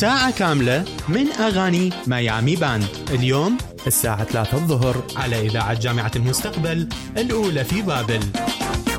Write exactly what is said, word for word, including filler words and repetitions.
ساعة كاملة من أغاني ميامي باند. اليوم الساعة ثلاثة الظهر على إذاعة جامعة المستقبل الأولى في بابل.